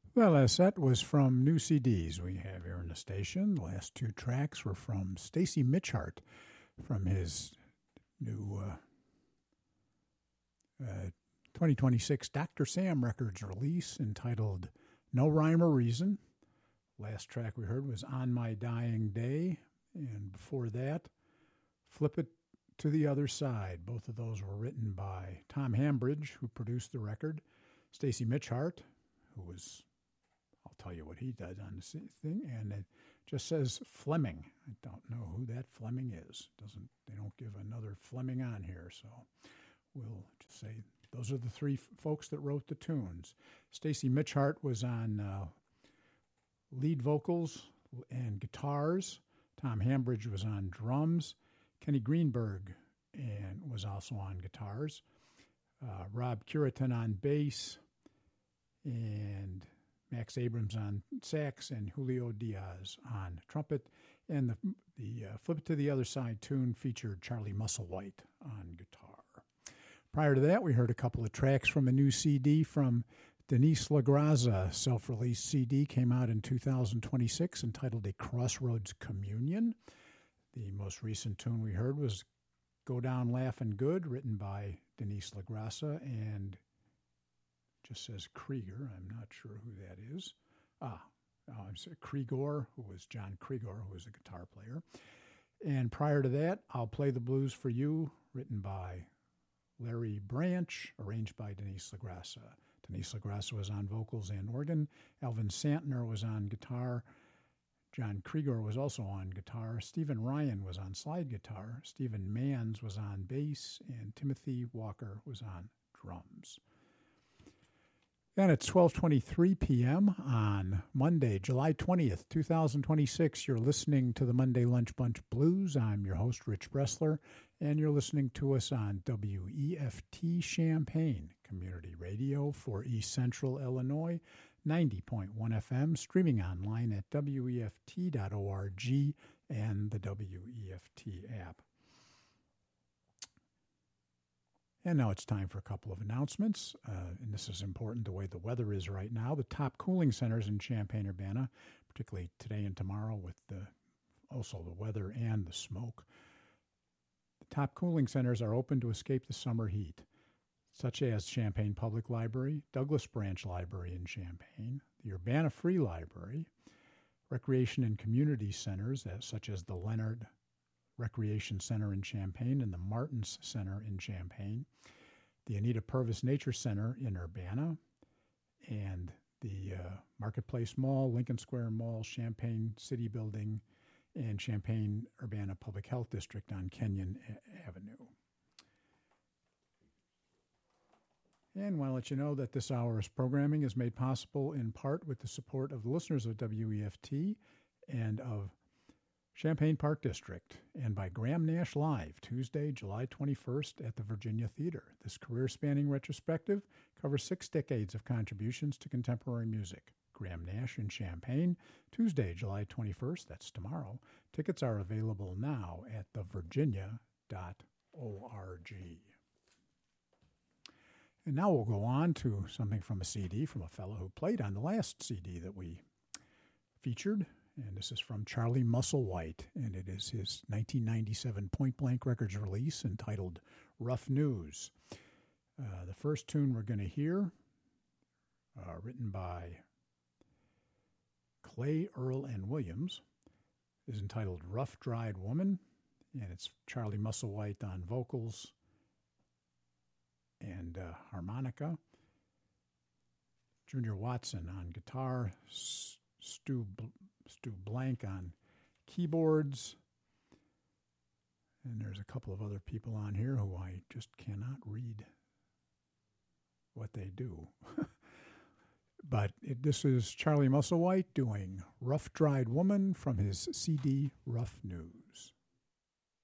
Well, as that was from new CDs we have here in the station. The last two tracks were from Stacy Mitchhart from his new 2026 Dr. Sam Records release entitled No Rhyme or Reason. Last track we heard was On My Dying Day, and before that, Flip It to the Other Side. Both of those were written by Tom Hambridge, who produced the record, Stacy Mitchhart, who was, I'll tell you what he does on the thing, and it just says Fleming. I don't know who that Fleming is. They don't give another Fleming on here, so we'll just say those are the three folks that wrote the tunes. Stacy Mitchhart was on lead vocals and guitars. Tom Hambridge was on drums. Kenny Greenberg was also on guitars. Rob Curitan on bass, and Max Abrams on sax, and Julio Diaz on trumpet. And the Flip It to the Other Side tune featured Charlie Musselwhite on guitar. Prior to that, we heard a couple of tracks from a new CD from Denise LaGraza. Self-released CD came out in 2026 entitled A Crossroads Communion. The most recent tune we heard was Go Down Laughin' Good, written by Denise LaGraza, and just says Krieger. I'm not sure who that is. I'm sorry, Krieger, who was John Krieger, who was a guitar player. And prior to that, I'll Play the Blues for You, written by Larry Branch, arranged by Denise LaGraza. Denise LaGraza was on vocals and organ. Alvin Santner was on guitar. John Krieger was also on guitar. Stephen Ryan was on slide guitar. Stephen Manns was on bass. And Timothy Walker was on drums. And it's 12:23 p.m. on Monday, July 20th, 2026. You're listening to the Monday Lunch Bunch Blues. I'm your host, Rich Bressler, and you're listening to us on WEFT Champaign Community Radio for East Central Illinois, 90.1 FM, streaming online at WEFT.org and the WEFT app. And now it's time for a couple of announcements, and this is important the way the weather is right now. The top cooling centers in Champaign-Urbana, particularly today and tomorrow with also the weather and the smoke. The top cooling centers are open to escape the summer heat, such as Champaign Public Library, Douglas Branch Library in Champaign, the Urbana Free Library, recreation and community centers such as the Leonard Recreation Center in Champaign and the Martins Center in Champaign, the Anita Purvis Nature Center in Urbana, and the Marketplace Mall, Lincoln Square Mall, Champaign City Building, and Champaign Urbana Public Health District on Kenyon Avenue. And I want to let you know that this hour's programming is made possible in part with the support of the listeners of WEFT and of Champaign Park District, and by Graham Nash Live, Tuesday, July 21st at the Virginia Theater. This career-spanning retrospective covers 6 decades of contributions to contemporary music. Graham Nash in Champaign, Tuesday, July 21st, that's tomorrow. Tickets are available now at thevirginia.org. And now we'll go on to something from a CD from a fellow who played on the last CD that we featured. And this is from Charlie Musselwhite, and it is his 1997 Point Blank Records release entitled Rough News. The first tune we're going to hear, written by Clay, Earl, and Williams, is entitled Rough Dried Woman, and it's Charlie Musselwhite on vocals and harmonica, Junior Watson on guitar, Stu Blank on keyboards, and there's a couple of other people on here who I just cannot read what they do. But this is Charlie Musselwhite doing Rough Dried Woman from his CD Rough News.